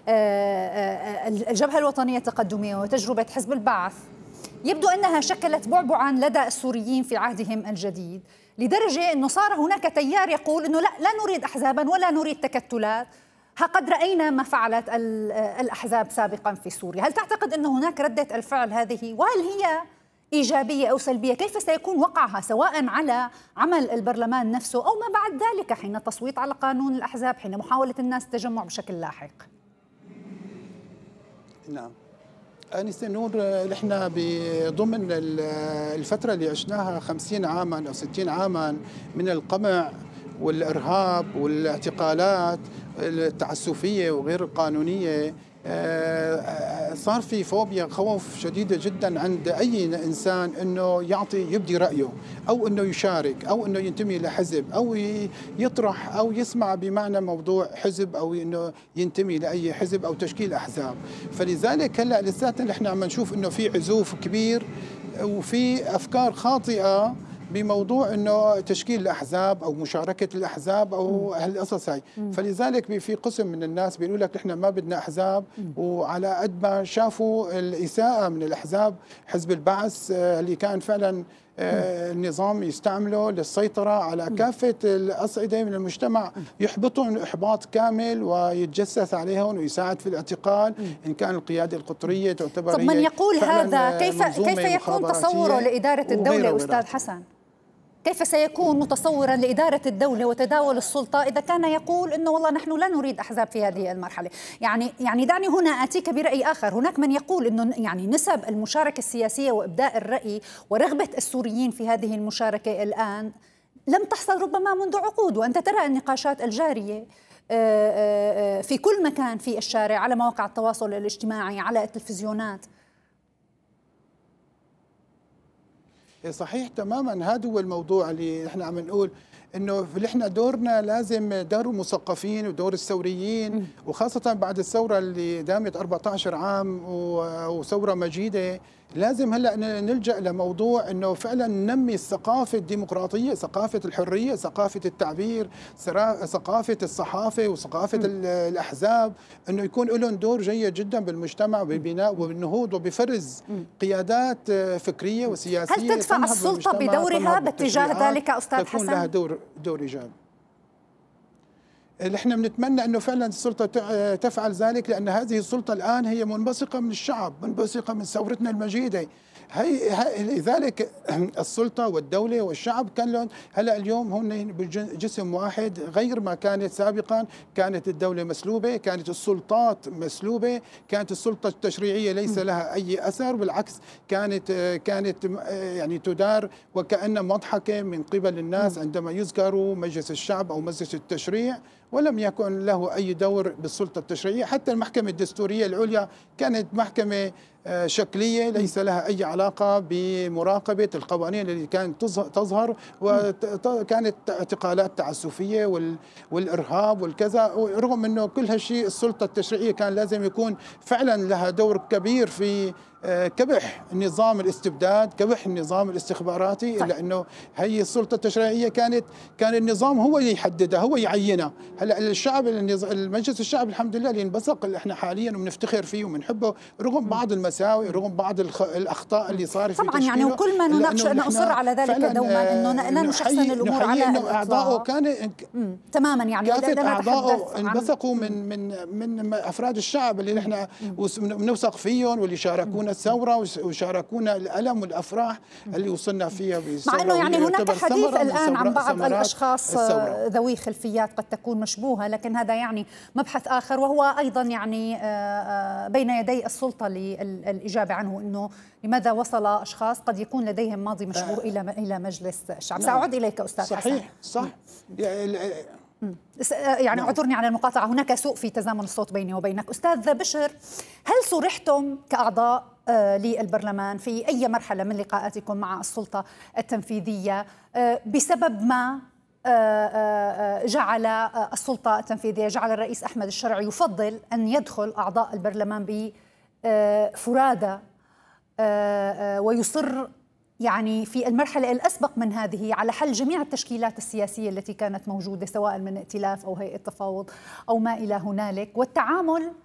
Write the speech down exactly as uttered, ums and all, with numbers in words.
الجبهة الوطنية التقدمية وتجربة حزب البعث يبدو أنها شكلت بعبعاً لدى السوريين في عهدهم الجديد، لدرجة أنه صار هناك تيار يقول أنه لا لا نريد أحزاباً ولا نريد تكتلات، ها قد رأينا ما فعلت الأحزاب سابقاً في سوريا. هل تعتقد أن هناك ردة الفعل هذه، وهل هي إيجابية أو سلبية؟ كيف سيكون وقعها سواء على عمل البرلمان نفسه أو ما بعد ذلك حين التصويت على قانون الأحزاب، حين محاولة الناس التجمع بشكل لاحق؟ نعم أنسة نور، نحن بضمن الفترة اللي عشناها خمسين عاما أو ستين عاما من القمع والإرهاب والاعتقالات التعسفية وغير القانونية، صار في فوبيا، خوف شديدة جدا عند أي إنسان أنه يعطي يبدي رأيه أو أنه يشارك أو أنه ينتمي لحزب أو يطرح أو يسمع بمعنى موضوع حزب أو أنه ينتمي لأي حزب أو تشكيل أحزاب. فلذلك هلأ لساتنا نحن عم نشوف أنه في عزوف كبير وفي أفكار خاطئة بموضوع انه تشكيل الاحزاب او مشاركه الاحزاب او هالقصص هاي. فلذلك في قسم من الناس بيقولوا لك نحن ما بدنا احزاب، وعلى قد ما شافوا الاساءه من الاحزاب، حزب البعث اللي كان فعلا النظام يستعمله للسيطره على كافه الاصعده من المجتمع، يحبطهم احباط كامل ويتجسس عليهم ويساعد في الاعتقال ان كان القياده القطريه تعتبر. طب من يقول هذا كيف كيف يكون تصوره لاداره الدوله استاذ حسن؟ كيف سيكون متصورا لإدارة الدولة وتداول السلطة إذا كان يقول إنه والله نحن لا نريد أحزاب في هذه المرحلة؟ يعني يعني دعني هنا آتيك برأي آخر. هناك من يقول إنه يعني نسب المشاركة السياسية وإبداء الرأي ورغبة السوريين في هذه المشاركة الآن لم تحصل ربما منذ عقود، وأنت ترى النقاشات الجارية في كل مكان، في الشارع، على مواقع التواصل الاجتماعي، على التلفزيونات. صحيح تماما، هذا هو الموضوع اللي احنا عم نقول انه نحن دورنا لازم دور المثقفين ودور الثوريين، وخاصه بعد الثوره اللي دامت أربعة عشر عام وثوره مجيده، لازم هلا نلجا لموضوع انه فعلا ننمي الثقافه الديمقراطيه، ثقافه الحريه، ثقافه التعبير، ثقافه الصحافه وثقافه الاحزاب، انه يكون لهم دور جيد جدا بالمجتمع وببناء وبالنهوض وبفرز قيادات فكريه وسياسيه. هل تدفع السلطه بدورها باتجاه ذلك استاذ حسن؟ تكون لها دور دور ايجابي. نحن بنتمنى انه فعلا السلطه تفعل ذلك، لان هذه السلطه الان هي منبثقه من الشعب، منبثقه من ثورتنا المجيده. هي لذلك السلطه والدوله والشعب كان لهم هلا اليوم هن بجسم واحد، غير ما كانت سابقا. كانت الدوله مسلوبه، كانت السلطات مسلوبه، كانت السلطه التشريعيه ليس لها اي اثر، بالعكس كانت كانت يعني تدار وكأنها مضحكه من قبل الناس عندما يذكروا مجلس الشعب او مجلس التشريع، ولم يكن له أي دور بالسلطة التشريعية. حتى المحكمة الدستورية العليا كانت محكمة شكلية ليس لها أي علاقة بمراقبة القوانين اللي كانت تظهر، وكانت اعتقالات تعسفية والإرهاب والكذا. رغم أنه كل هالشيء السلطة التشريعية كان لازم يكون فعلا لها دور كبير في كبح نظام الاستبداد، كبح النظام الاستخباراتي، الا انه هي السلطه التشريعيه كانت كان النظام هو اللي يحددها، هو يعينها. هلا الشعب المجلس الشعب الحمد لله اللي انبثق اللي احنا حاليا وبنفتخر فيه وبنحبه، رغم بعض المساوئ، رغم بعض الاخطاء اللي صارت طبعا في يعني وكل ما نناقش انا اصر على ذلك دوما انه لا نشخصن الامور على انه اعضائه كان تماما يعني كافه اعضائه انبثقوا من من من افراد الشعب اللي نحن بنوثق فيهم واللي شاركونا الثورة وشاركونا الألم والأفراح اللي وصلنا فيها بالثورة. مع أنه يعني هناك حديث الآن عن بعض الأشخاص ذوي خلفيات قد تكون مشبوهة، لكن هذا يعني مبحث آخر، وهو أيضا يعني بين يدي السلطة للإجابة عنه، أنه لماذا وصل أشخاص قد يكون لديهم ماضي مشبوه إلى إلى مجلس الشعب. سأعود إليك أستاذ حسن. صحيح صح يعني اعذرني على المقاطعة، هناك سوء في تزامن الصوت بيني وبينك. أستاذ بشر، هل صرحتم كأعضاء للبرلمان في أي مرحلة من لقاءاتكم مع السلطة التنفيذية بسبب ما جعل السلطة التنفيذية، جعل الرئيس أحمد الشرعي يفضل أن يدخل أعضاء البرلمان بفرادى ويصر يعني في المرحلة الأسبق من هذه على حل جميع التشكيلات السياسية التي كانت موجودة سواء من ائتلاف أو هيئة تفاوض أو ما إلى هنالك، والتعامل